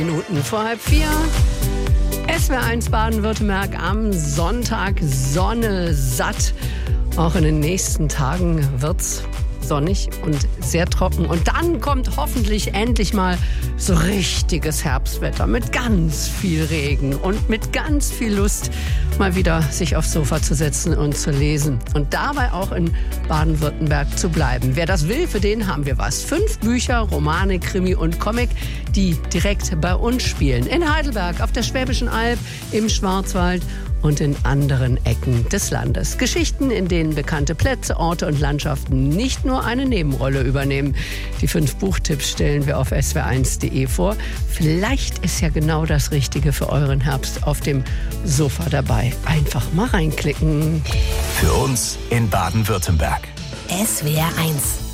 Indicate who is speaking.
Speaker 1: Minuten vor 3:30. SWR1 Baden-Württemberg am Sonntag, Sonne satt. Auch in den nächsten Tagen wird's sonnig und sehr trocken. Und dann kommt hoffentlich endlich mal so richtiges Herbstwetter mit ganz viel Regen und mit ganz viel Lust, mal wieder sich aufs Sofa zu setzen und zu lesen. Und dabei auch in Baden-Württemberg zu bleiben. Wer das will, für den haben wir was. 5 Bücher, Romane, Krimi und Comic, die direkt bei uns spielen. In Heidelberg, auf der Schwäbischen Alb, im Schwarzwald und in anderen Ecken des Landes. Geschichten, in denen bekannte Plätze, Orte und Landschaften nicht nur eine Nebenrolle übernehmen. Die 5 Buchtipps stellen wir auf swr1.de vor. Vielleicht ist ja genau das Richtige für euren Herbst auf dem Sofa dabei. Einfach mal reinklicken.
Speaker 2: Für uns in Baden-Württemberg.
Speaker 3: SWR1